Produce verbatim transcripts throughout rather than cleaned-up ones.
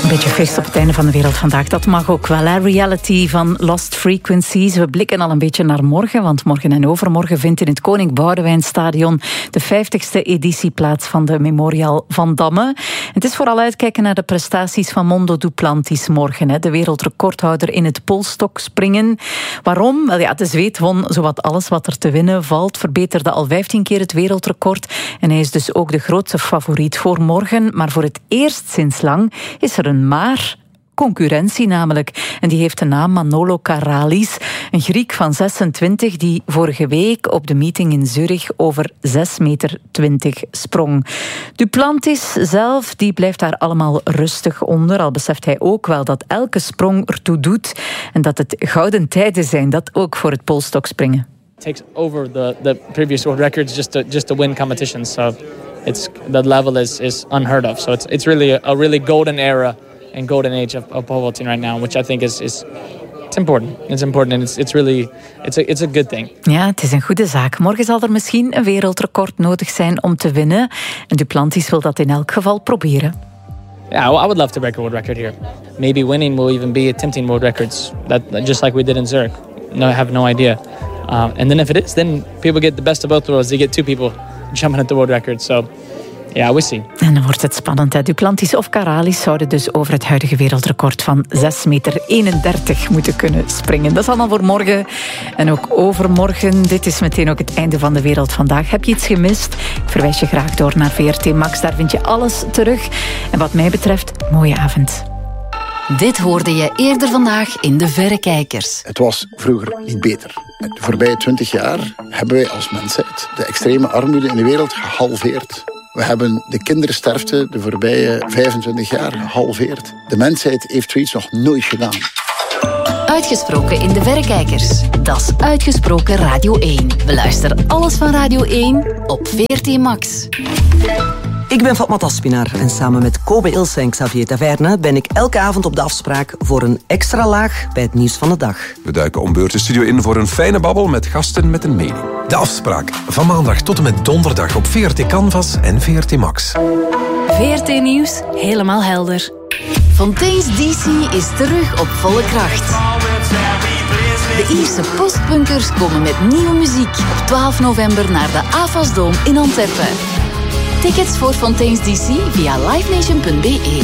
Een beetje feest op het einde van de wereld vandaag. Dat mag ook wel, hè? Reality van Lost Frequencies. We blikken al een beetje naar morgen, want morgen en overmorgen vindt in het Koning Boudewijnstadion de vijftigste editie plaats van de Memorial van Damme. Het is vooral uitkijken naar de prestaties van Mondo Duplantis morgen, hè? De wereldrecordhouder in het polstokspringen. Waarom? Wel ja, de Zweed won zowat alles wat er te winnen valt, verbeterde al vijftien keer het wereldrecord en hij is dus ook de grootste favoriet voor morgen. Maar voor het eerst sinds lang is er een maar concurrentie namelijk. En die heeft de naam Manolo Karalis, een Griek van zesentwintig die vorige week op de meeting in Zurich over zes meter twintig sprong. Duplantis zelf, die blijft daar allemaal rustig onder, al beseft hij ook wel dat elke sprong ertoe doet en dat het gouden tijden zijn, dat ook voor het polstokspringen. It takes over the, the previous world records just to just to win competitions. So it's that level is is unheard of. So it's it's really a, a really golden era and golden age of, of powerlifting right now, which I think is is it's important. It's important and it's it's really it's a it's a good thing. Ja, het is een goede zaak. Morgen zal er misschien een wereldrecord nodig zijn om te winnen. En Duplantis wil dat in elk geval proberen. Yeah, I would love to break a world record here. Maybe winning will even be attempting world records. That just like we did in Zurich. No, I have no idea. Uh, and then if it is, then people get the best of both worlds. They get two people jumping at the world record. So, yeah, we see. En dan wordt het spannend, hè? Duplantis of Karalis zouden dus over het huidige wereldrecord van zes meter eenendertig moeten kunnen springen. Dat is allemaal voor morgen en ook overmorgen. Dit is meteen ook het einde van de wereld vandaag. Heb je iets gemist? Ik verwijs je graag door naar V R T Max. Daar vind je alles terug. En wat mij betreft, mooie avond. Dit hoorde je eerder vandaag in De Verrekijkers. Het was vroeger niet beter. De voorbije twintig jaar hebben wij als mensheid de extreme armoede in de wereld gehalveerd. We hebben de kindersterfte de voorbije vijfentwintig jaar gehalveerd. De mensheid heeft zoiets nog nooit gedaan. Uitgesproken in De Verrekijkers. Dat is Uitgesproken Radio één. Beluister alles van Radio één op V R T Max. Ik ben Fatma Taspinar en samen met Kobe Ilse en Xavier Taverne ben ik elke avond op de afspraak voor een extra laag bij het nieuws van de dag. We duiken om beurt de studio in voor een fijne babbel met gasten met een mening. De afspraak van maandag tot en met donderdag op V R T Canvas en V R T Max. V R T Nieuws, helemaal helder. Fontaine's D C is terug op volle kracht. De Ierse postpunkers komen met nieuwe muziek op twaalf november naar de AFAS-dom in Antwerpen. Tickets voor Fontaine's D C via livenation punt b e.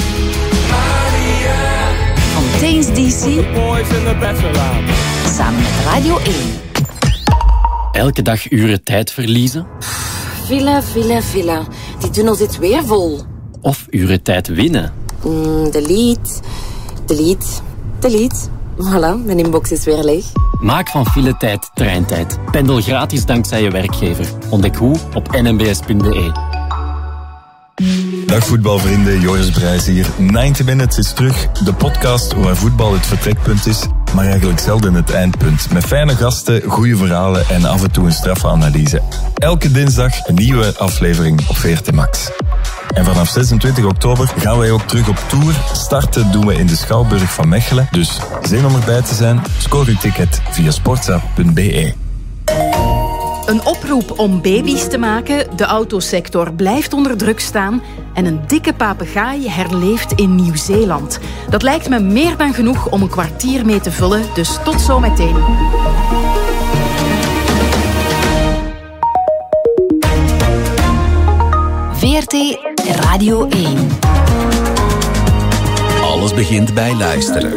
Fontaine's D C. Samen met Radio één. Elke dag uren tijd verliezen. Villa, villa, villa. Die tunnel zit weer vol. Of uren tijd winnen. Mm, delete, delete, delete. Voilà, mijn inbox is weer leeg. Maak van file tijd treintijd. Pendel gratis dankzij je werkgever. Ontdek hoe op n m b s punt b e. Dag voetbalvrienden, Joris Brijs hier. negentig Minutes is terug, de podcast waar voetbal het vertrekpunt is, maar eigenlijk zelden het eindpunt. Met fijne gasten, goede verhalen en af en toe een straffe analyse. Elke dinsdag een nieuwe aflevering op V R T Max. En vanaf zesentwintig oktober gaan wij ook terug op tour. Starten doen we in de Schouwburg van Mechelen. Dus zin om erbij te zijn? Scoor uw ticket via sportza punt b e. Een oproep om baby's te maken, de autosector blijft onder druk staan en een dikke papegaai herleeft in Nieuw-Zeeland. Dat lijkt me meer dan genoeg om een kwartier mee te vullen, dus tot zometeen. V R T Radio één. Alles begint bij luisteren.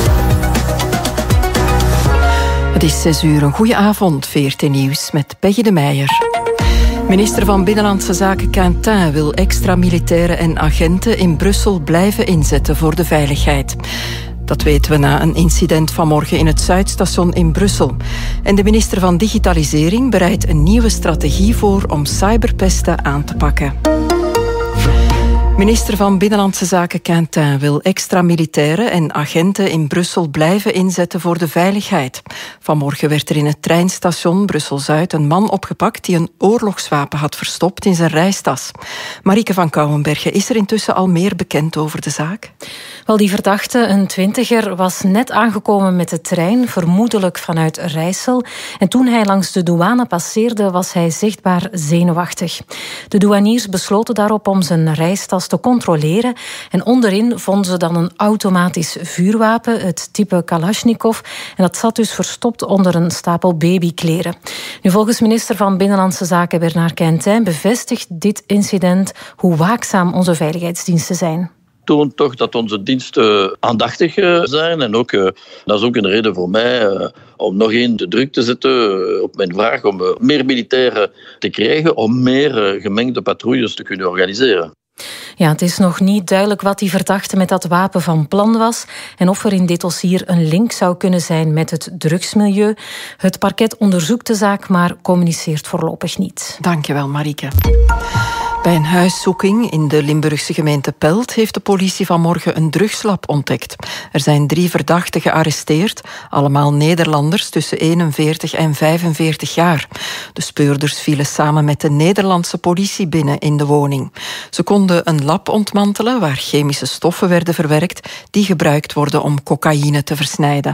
Het is zes uur. Een goede avond, V R T Nieuws met Peggy de Meijer. Minister van Binnenlandse Zaken Quentin wil extra militairen en agenten in Brussel blijven inzetten voor de veiligheid. Dat weten we na een incident vanmorgen in het Zuidstation in Brussel. En de minister van Digitalisering bereidt een nieuwe strategie voor om cyberpesten aan te pakken. Minister van Binnenlandse Zaken Quentin wil extra militairen en agenten in Brussel blijven inzetten voor de veiligheid. Vanmorgen werd er in het treinstation Brussel-Zuid een man opgepakt die een oorlogswapen had verstopt in zijn reistas. Marieke van Kouwenbergen, is er intussen al meer bekend over de zaak? Wel, die verdachte, een twintiger, was net aangekomen met de trein, vermoedelijk vanuit Rijssel. En toen hij langs de douane passeerde, was hij zichtbaar zenuwachtig. De douaniers besloten daarop om zijn reistas was te controleren. En onderin vonden ze dan een automatisch vuurwapen, het type Kalashnikov. En dat zat dus verstopt onder een stapel babykleren. Nu, volgens minister van Binnenlandse Zaken Bernard Quintin bevestigt dit incident hoe waakzaam onze veiligheidsdiensten zijn. Toont toch dat onze diensten aandachtig zijn. En ook, dat is ook een reden voor mij om nog één de druk te zetten op mijn vraag om meer militairen te krijgen, om meer gemengde patrouilles te kunnen organiseren. Ja, het is nog niet duidelijk wat die verdachte met dat wapen van plan was en of er in dit dossier een link zou kunnen zijn met het drugsmilieu. Het parket onderzoekt de zaak, maar communiceert voorlopig niet. Dankjewel, Marieke. Bij een huiszoeking in de Limburgse gemeente Pelt heeft de politie vanmorgen een drugslab ontdekt. Er zijn drie verdachten gearresteerd, allemaal Nederlanders tussen eenenveertig en vijfenveertig jaar. De speurders vielen samen met de Nederlandse politie binnen in de woning. Ze konden een lab ontmantelen waar chemische stoffen werden verwerkt die gebruikt worden om cocaïne te versnijden.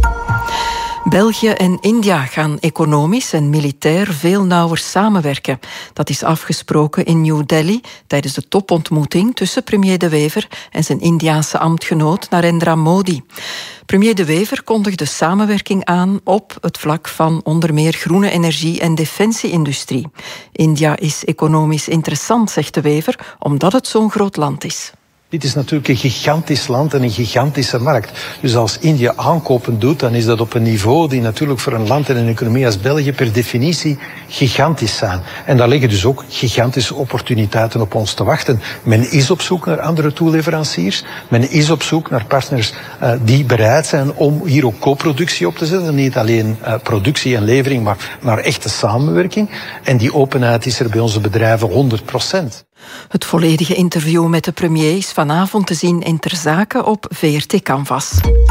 België en India gaan economisch en militair veel nauwer samenwerken. Dat is afgesproken in New Delhi tijdens de topontmoeting tussen premier De Wever en zijn Indiase ambtgenoot Narendra Modi. Premier De Wever kondigde samenwerking aan op het vlak van onder meer groene energie en defensieindustrie. India is economisch interessant, zegt De Wever, omdat het zo'n groot land is. Dit is natuurlijk een gigantisch land en een gigantische markt. Dus als India aankopen doet, dan is dat op een niveau die natuurlijk voor een land en een economie als België per definitie gigantisch zijn. En daar liggen dus ook gigantische opportuniteiten op ons te wachten. Men is op zoek naar andere toeleveranciers. Men is op zoek naar partners uh, die bereid zijn om hier ook co-productie op te zetten. Niet alleen uh, productie en levering, maar, maar echte samenwerking. En die openheid is er bij onze bedrijven honderd procent. Het volledige interview met de premier is vanavond te zien in Ter Zake op V R T Canvas.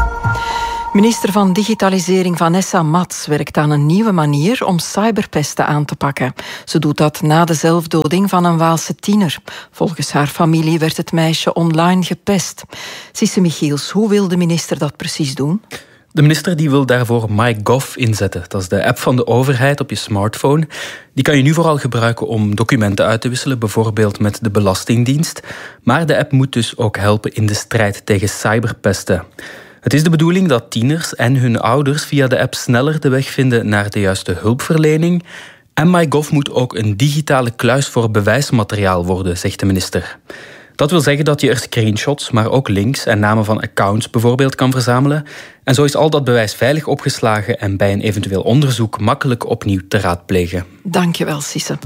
Minister van Digitalisering Vanessa Mats werkt aan een nieuwe manier om cyberpesten aan te pakken. Ze doet dat na de zelfdoding van een Waalse tiener. Volgens haar familie werd het meisje online gepest. Sisse Michiels, hoe wil de minister dat precies doen? De minister die wil daarvoor MyGov inzetten. Dat is de app van de overheid op je smartphone. Die kan je nu vooral gebruiken om documenten uit te wisselen, bijvoorbeeld met de Belastingdienst. Maar de app moet dus ook helpen in de strijd tegen cyberpesten. Het is de bedoeling dat tieners en hun ouders via de app sneller de weg vinden naar de juiste hulpverlening. En MyGov moet ook een digitale kluis voor bewijsmateriaal worden, zegt de minister. Dat wil zeggen dat je er screenshots, maar ook links en namen van accounts bijvoorbeeld kan verzamelen. En zo is al dat bewijs veilig opgeslagen en bij een eventueel onderzoek makkelijk opnieuw te raadplegen. Dankjewel, Sisse.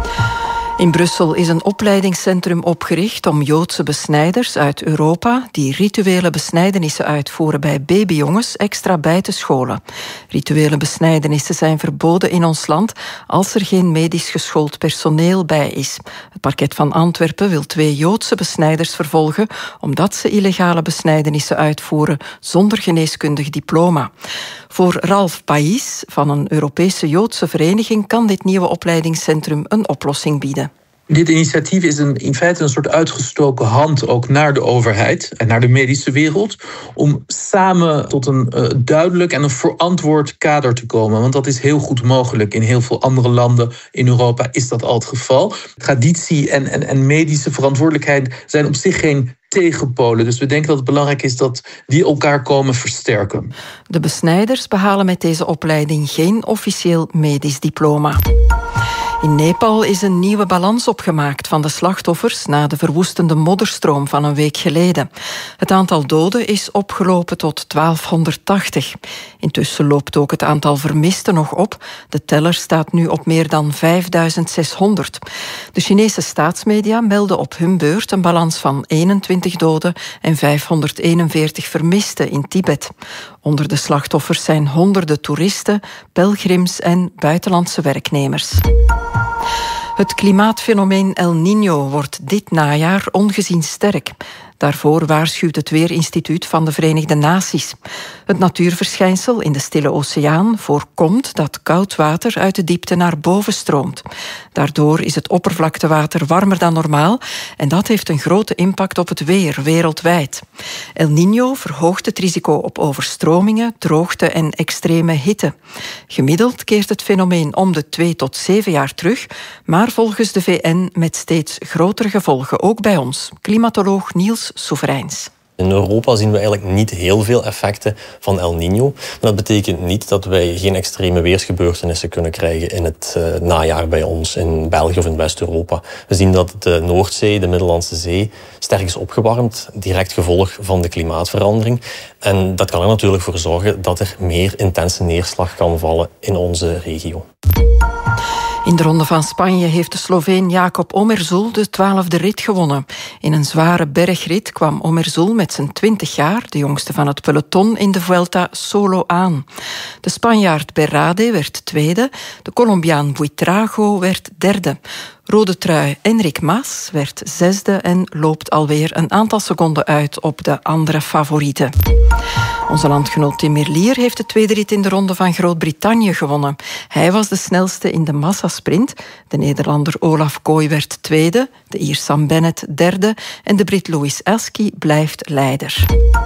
In Brussel is een opleidingscentrum opgericht om Joodse besnijders uit Europa die rituele besnijdenissen uitvoeren bij babyjongens extra bij te scholen. Rituele besnijdenissen zijn verboden in ons land als er geen medisch geschoold personeel bij is. Het parket van Antwerpen wil twee Joodse besnijders vervolgen omdat ze illegale besnijdenissen uitvoeren zonder geneeskundig diploma. Voor Ralf Pais van een Europese Joodse vereniging kan dit nieuwe opleidingscentrum een oplossing bieden. Dit initiatief is een, in feite een soort uitgestoken hand ook naar de overheid en naar de medische wereld om samen tot een uh, duidelijk en een verantwoord kader te komen. Want dat is heel goed mogelijk. In heel veel andere landen in Europa is dat al het geval. Traditie en, en, en medische verantwoordelijkheid zijn op zich geen tegenpolen. Dus we denken dat het belangrijk is dat die elkaar komen versterken. De besnijders behalen met deze opleiding geen officieel medisch diploma. In Nepal is een nieuwe balans opgemaakt van de slachtoffers na de verwoestende modderstroom van een week geleden. Het aantal doden is opgelopen tot twaalfhonderdtachtig. Intussen loopt ook het aantal vermisten nog op. De teller staat nu op meer dan vijfduizend zeshonderd. De Chinese staatsmedia melden op hun beurt een balans van eenentwintig doden en vijfhonderdeenenveertig vermisten in Tibet. Onder de slachtoffers zijn honderden toeristen, pelgrims en buitenlandse werknemers. Het klimaatfenomeen El Niño wordt dit najaar ongezien sterk. Daarvoor waarschuwt het Weerinstituut van de Verenigde Naties. Het natuurverschijnsel in de Stille Oceaan voorkomt dat koud water uit de diepte naar boven stroomt. Daardoor is het oppervlaktewater warmer dan normaal en dat heeft een grote impact op het weer wereldwijd. El Niño verhoogt het risico op overstromingen, droogte en extreme hitte. Gemiddeld keert het fenomeen om de twee tot zeven jaar terug, maar volgens de V N met steeds grotere gevolgen, ook bij ons. Klimatoloog Niels Soevereins. In Europa zien we eigenlijk niet heel veel effecten van El Niño. Maar dat betekent niet dat wij geen extreme weersgebeurtenissen kunnen krijgen in het uh, najaar bij ons, in België of in West-Europa. We zien dat de Noordzee, de Middellandse Zee, sterk is opgewarmd, direct gevolg van de klimaatverandering. En dat kan er natuurlijk voor zorgen dat er meer intense neerslag kan vallen in onze regio. In de Ronde van Spanje heeft de Sloveen Jacob Omerzul de twaalfde rit gewonnen. In een zware bergrit kwam Omerzul met zijn twintig jaar, de jongste van het peloton, in de Vuelta solo aan. De Spanjaard Berrade werd tweede, de Colombiaan Buitrago werd derde. Rode trui Enric Mas werd zesde en loopt alweer een aantal seconden uit op de andere favorieten. Onze landgenoot Tim Merlier heeft de tweede rit in de Ronde van Groot-Brittannië gewonnen. Hij was de snelste in de massasprint. De Nederlander Olaf Kooi werd tweede, de Ier Sam Bennett derde en de Brit Louis Askey blijft leider.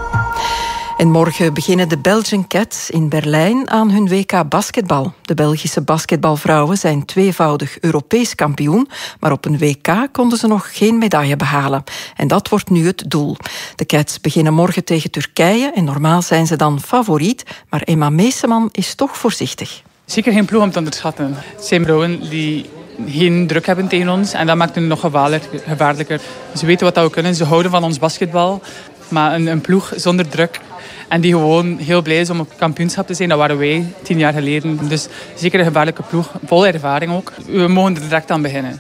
En morgen beginnen de Belgian Cats in Berlijn aan hun W K basketbal. De Belgische basketbalvrouwen zijn tweevoudig Europees kampioen, maar op een W K konden ze nog geen medaille behalen. En dat wordt nu het doel. De Cats beginnen morgen tegen Turkije en normaal zijn ze dan favoriet, maar Emma Meeseman is toch voorzichtig. Zeker geen ploeg om te onderschatten. Het zijn vrouwen die geen druk hebben tegen ons en dat maakt het nog gevaarlijker. Ze weten wat we kunnen, ze houden van ons basketbal, maar een, een ploeg zonder druk en die gewoon heel blij is om op kampioenschap te zijn, dat waren wij tien jaar geleden. Dus zeker een gevaarlijke ploeg, vol ervaring ook. We mogen er direct aan beginnen.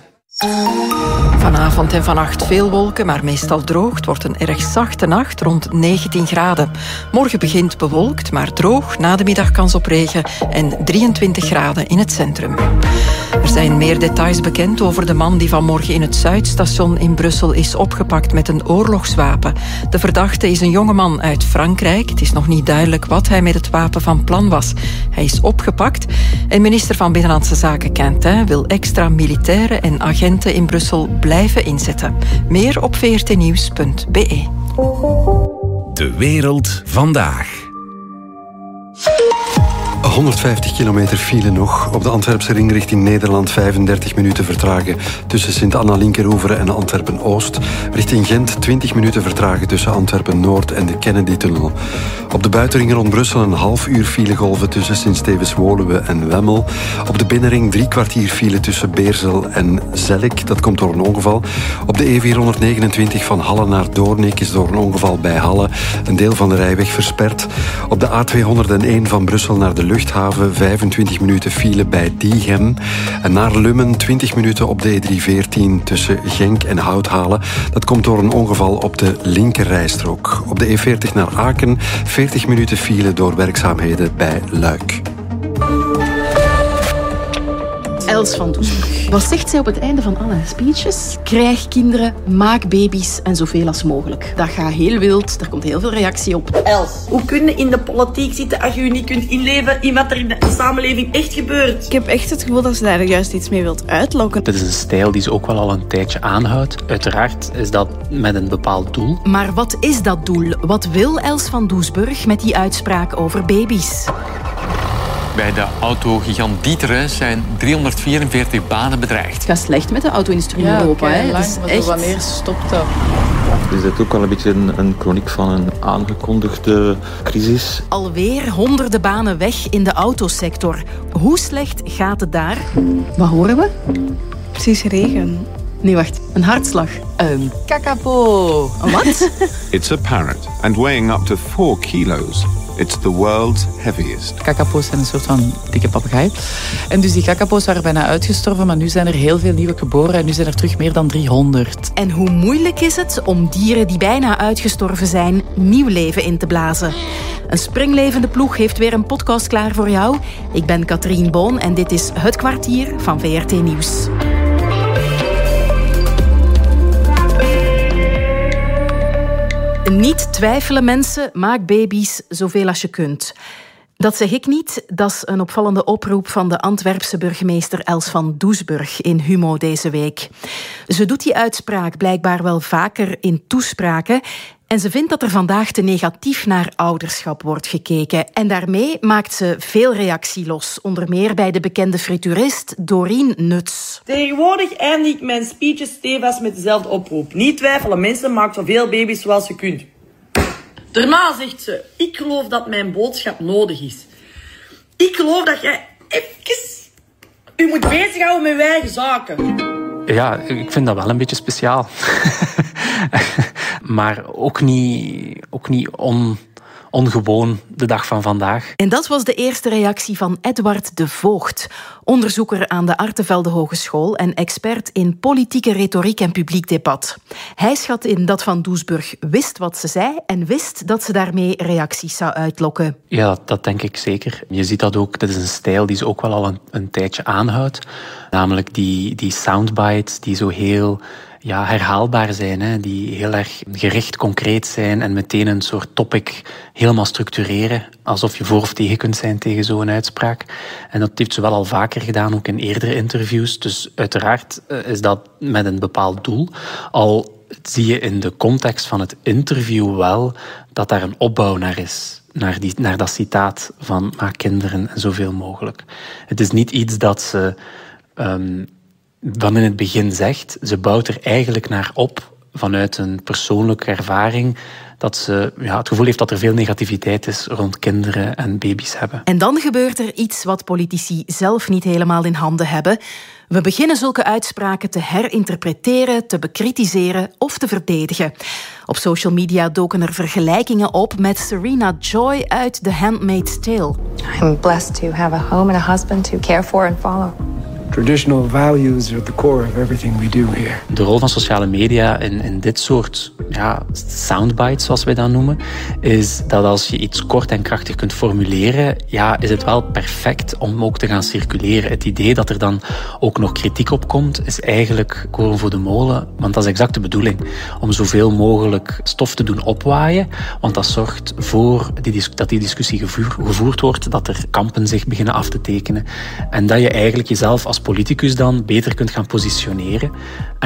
Vanavond en vannacht veel wolken, maar meestal droog. Het wordt een erg zachte nacht, rond negentien graden. Morgen begint bewolkt, maar droog. Na de middag kans op regen en drieëntwintig graden in het centrum. Er zijn meer details bekend over de man die vanmorgen in het Zuidstation in Brussel is opgepakt met een oorlogswapen. De verdachte is een jongeman uit Frankrijk. Het is nog niet duidelijk wat hij met het wapen van plan was. Hij is opgepakt en minister van Binnenlandse Zaken Quintin wil extra militairen en agenten in Brussel blijven inzetten. Meer op v r t nieuws punt b e. De wereld vandaag. honderdvijftig kilometer file nog. Op de Antwerpse ring richting Nederland vijfendertig minuten vertragen tussen Sint-Anna-Linkeroeveren en Antwerpen-Oost. Richting Gent twintig minuten vertragen tussen Antwerpen-Noord en de Kennedy-tunnel. Op de buitenring rond Brussel een half uur filegolven tussen Sint-Stevens-Woluwe en Wemmel. Op de binnenring drie kwartier file tussen Beersel en Zellik. Dat komt door een ongeval. Op de E vierhonderdnegenentwintig van Halle naar Doornik is door een ongeval bij Halle een deel van de rijweg versperd. Op de A tweehonderdéén van Brussel naar de luchthaven vijfentwintig minuten file bij Diegem. En naar Lummen twintig minuten op de E driehonderdveertien tussen Genk en Houthalen. Dat komt door een ongeval op de linkerrijstrook. Op de E veertig naar Aken veertig minuten file door werkzaamheden bij Luik. Els van Doesburg. Wat zegt zij op het einde van alle speeches? Krijg kinderen, maak baby's en zoveel als mogelijk. Dat gaat heel wild, er komt heel veel reactie op. Els, hoe kun je in de politiek zitten als je je niet kunt inleven in wat er in de samenleving echt gebeurt? Ik heb echt het gevoel dat ze daar juist iets mee wilt uitlokken. Dat is een stijl die ze ook wel al een tijdje aanhoudt. Uiteraard is dat met een bepaald doel. Maar wat is dat doel? Wat wil Els van Doesburg met die uitspraak over baby's? Bij de autogigant D'Ieteren zijn driehonderdvierenveertig banen bedreigd. Het gaat slecht met de auto-industrie in Europa. Hè? Het is echt... Wanneer stopt dat? Is dit ook wel een beetje een, een chroniek van een aangekondigde crisis? Alweer honderden banen weg in de autosector. Hoe slecht gaat het daar? Wat horen we? Precies regen. Nee, wacht. Een hartslag. Een kakapo. Wat? It's a parrot and weighing up to four kilos. It's the world's heaviest. Kakapo's zijn een soort van dikke papegaai. En dus die kakapo's waren bijna uitgestorven, maar nu zijn er heel veel nieuwe geboren en nu zijn er terug meer dan driehonderd. En hoe moeilijk is het om dieren die bijna uitgestorven zijn nieuw leven in te blazen? Een springlevende ploeg heeft weer een podcast klaar voor jou. Ik ben Katrien Boon en dit is Het Kwartier van V R T Nieuws. Niet twijfelen mensen, maak baby's zoveel als je kunt. Dat zeg ik niet, dat is een opvallende oproep van de Antwerpse burgemeester Els van Doesburg in Humo deze week. Ze doet die uitspraak blijkbaar wel vaker in toespraken en ze vindt dat er vandaag te negatief naar ouderschap wordt gekeken. En daarmee maakt ze veel reactie los, onder meer bij de bekende frituurist Doreen Nuts. Tegenwoordig eindig ik mijn speeches stevast met dezelfde oproep. Niet twijfelen, mensen, maak zoveel baby's zoals je kunt. Daarna zegt ze, ik geloof dat mijn boodschap nodig is. Ik geloof dat jij even u moet bezighouden met je eigen zaken. Ja, ik vind dat wel een beetje speciaal. Maar ook niet, ook niet on, ongewoon de dag van vandaag. En dat was de eerste reactie van Edward de Voogd, onderzoeker aan de Artevelde Hogeschool en expert in politieke retoriek en publiek debat. Hij schat in dat Van Doesburg wist wat ze zei en wist dat ze daarmee reacties zou uitlokken. Ja, dat denk ik zeker. Je ziet dat ook, dat is een stijl die ze ook wel al een, een tijdje aanhoudt. Namelijk die, die soundbites die zo heel ja, herhaalbaar zijn, hè, die heel erg gericht, concreet zijn en meteen een soort topic helemaal structureren, alsof je voor of tegen kunt zijn tegen zo'n uitspraak. En dat heeft ze wel al vaker gedaan, ook in eerdere interviews. Dus uiteraard is dat met een bepaald doel. Al zie je in de context van het interview wel dat daar een opbouw naar is. Naar, die, naar dat citaat van maak kinderen en zoveel mogelijk. Het is niet iets dat ze Um, van in het begin zegt. Ze bouwt er eigenlijk naar op vanuit een persoonlijke ervaring dat ze ja, het gevoel heeft dat er veel negativiteit is rond kinderen en baby's hebben. En dan gebeurt er iets wat politici zelf niet helemaal in handen hebben. We beginnen zulke uitspraken te herinterpreteren, te bekritiseren of te verdedigen. Op social media doken er vergelijkingen op met Serena Joy uit The Handmaid's Tale. I'm blessed to have a home and a husband to care for and follow. Traditional values are the core of everything we do here. De rol van sociale media in, in dit soort ja, soundbites, zoals wij dat noemen, is dat als je iets kort en krachtig kunt formuleren, ja, is het wel perfect om ook te gaan circuleren. Het idee dat er dan ook nog kritiek op komt, is eigenlijk koren voor de molen, want dat is exact de bedoeling. Om zoveel mogelijk stof te doen opwaaien, want dat zorgt voor die, dat die discussie gevoer, gevoerd wordt, dat er kampen zich beginnen af te tekenen en dat je eigenlijk jezelf als politicus dan beter kunt gaan positioneren.